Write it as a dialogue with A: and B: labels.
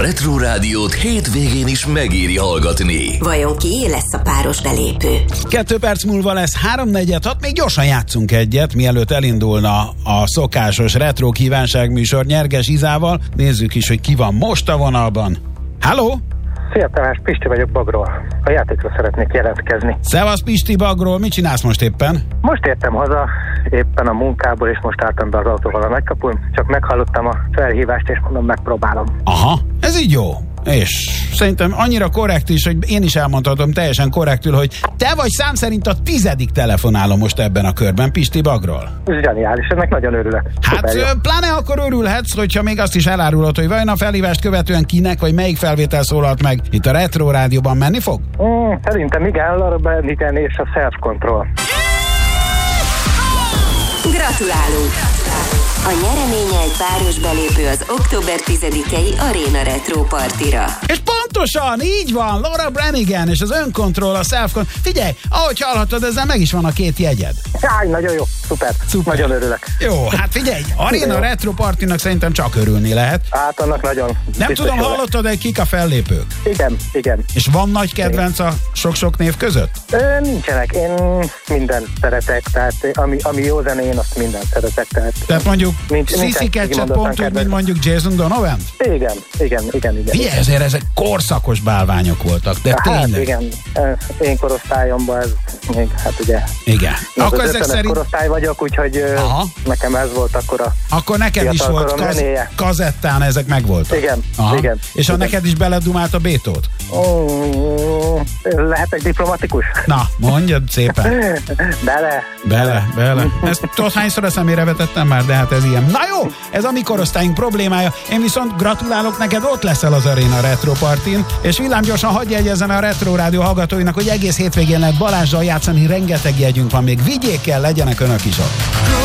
A: Retro Rádiót hétvégén is megéri hallgatni.
B: Vajon kié lesz a páros belépő?
C: 2 perc múlva lesz 3-4-6, még gyorsan játszunk egyet, mielőtt elindulna a szokásos retro kívánságműsor Nyerges Izával. Nézzük is, hogy ki van most a vonalban. Halló!
D: Szia Tamás, Pisti vagyok Bagról. A játékra szeretnék jelentkezni.
C: Szevasz Pisti Bagról, mit csinálsz most éppen?
D: Most értem haza, éppen a munkából, és most álltam be az autóval a nagykapun. Csak meghallottam a felhívást, és mondom, megpróbálom.
C: Aha, ez így jó. És szerintem annyira korrekt is, hogy én is elmondhatom teljesen korrektül, hogy te vagy szám szerint a 10. telefonálom most ebben a körben Pisti Bagról.
D: Ez zseniális, ennek nagyon örülök.
C: Hát pláne akkor örülhetsz, hogyha még azt is elárulod, hogy vajon a felhívást követően kinek, vagy melyik felvétel szólalt meg itt a Retro Rádióban, menni fog?
D: Szerintem igen, Laura és a Self Control.
B: Gratulálunk! A nyereménye egy páros belépő az október 10-i Arena Retro Partira.
C: És pontosan, így van, Laura Branigan és az Öncontrol, a Self-Control. Figyelj, ahogy hallhatod, ezzel meg is van a 2 jegyed.
D: Jaj, nagyon jó, szuper. Nagyon örülök.
C: Jó, hát figyelj, Arena Retro Partinak szerintem csak örülni lehet.
D: Hát annak nagyon.
C: Nem tudom, hallottad egy kik a fellépők?
D: Igen.
C: És van nagy kedvenc a sok-sok név között?
D: Nincsenek, én mindent szeretek, tehát ami jó zene, én azt mindent szeretek. Tehát mondjuk
C: Sissy Catchet pont úgy, mint mondjuk Jason Donovan?
D: Igen.
C: Figyelj, ezért ezek korszakos bálványok voltak, de
D: hát
C: tényleg.
D: Igen, én korosztályomban ez még, hát ugye.
C: Igen.
D: Akkor ezek szerint korosztály vagyok, úgyhogy nekem ez volt akkor a. Akkor neked is volt
C: kazettán, ezek megvoltak.
D: Igen.
C: És ha neked is beledumált a Bétót?
D: Lehetek diplomatikus?
C: Na, mondjad szépen. Bele. Ezt tudod, hányszor a szemére vetettem már, de hát ez ilyen. Na jó, ez a mi korosztályunk problémája. Én viszont gratulálok neked, ott leszel az Arena Retro Partin, és villámgyorsan hadd jegyezzen a Retro Rádió hallgatóinak, hogy egész hétvégén lehet Balázsral játszani, rengeteg jegyünk van még. Vigyék el, legyenek önök is ott.